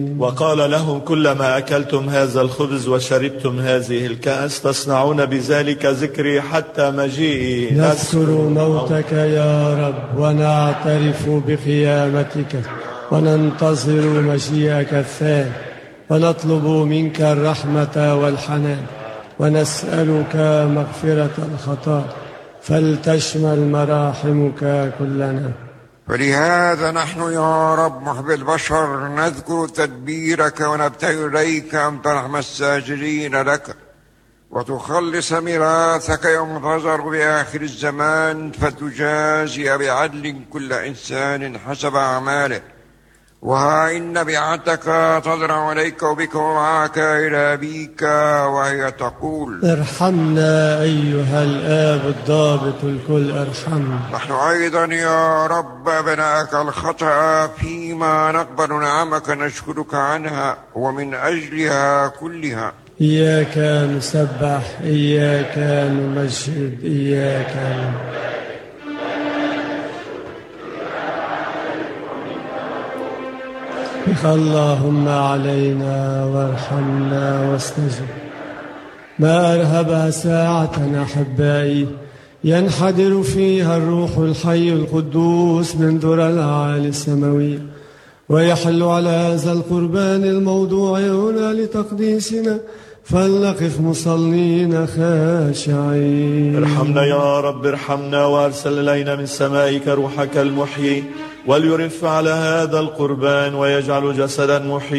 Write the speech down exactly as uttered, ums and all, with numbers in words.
وقال لهم: كلما أكلتم هذا الخبز وشربتم هذه الكأس تصنعون بذلك ذكري حتى مجيئي. نذكر موتك يا رب ونعترف بقيامتك وننتظر مجيئك الثاني، ونطلب منك الرحمة والحنان، ونسألك مغفرة الخطايا، فلتشمل مراحمك كلنا. فلهذا نحن يا رب محب البشر نذكر تدبيرك ونبتهل إليك أن ترحم الساجدين لك وتخلص ميراثك يوم تظهر بآخر الزمان، فتجازي بعدل كل إنسان حسب أعماله. وها إن بيعتك تضرع عليك وبك ومعك إلى أبيك، وهي تقول: ارحمنا أيها الآب الضابط الكل، ارحمنا. نحن أيضا يا رب أبناءك الخطأ فيما نقبل نعمك نشكرك عنها ومن أجلها كلها. إياك نسبح، إياك نمجد، إياك نمجد. بك اللهم علينا وارحمنا واستجب. ما أرهبها ساعة أحبائي ينحدر فيها الروح الحي القدوس من ذرى الأعالي السماوية ويحل على هذا القربان الموضوع هنا لتقديسنا، فلنقف مصلين خاشعين. ارحمنا يا رب، ارحمنا، وارسل إلينا من سمائك روحك المحيي، وليرف على هذا القربان ويجعل جسدا محيي